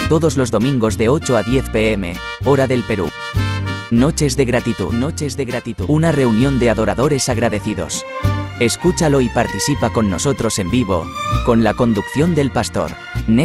todos los domingos de 8 a 10 p.m., hora del Perú. Noches de gratitud, una reunión de adoradores agradecidos. Escúchalo y participa con nosotros en vivo, con la conducción del pastor